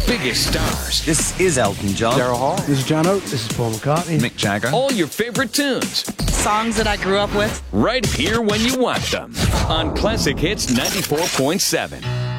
biggest stars. This is Elton John. Daryl Hall. This is John Oates. This is Paul McCartney. Mick Jagger. All your favorite tunes. Songs that I grew up with. Right here when you want them. On Classic Hits 94.7.